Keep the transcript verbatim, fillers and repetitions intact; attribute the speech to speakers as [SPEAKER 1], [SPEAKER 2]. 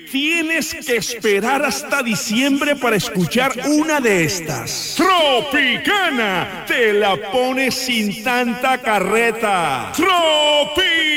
[SPEAKER 1] tienes que esperar hasta diciembre para escuchar una de estas. Tropicana, te la pones sin tanta carreta. Tropi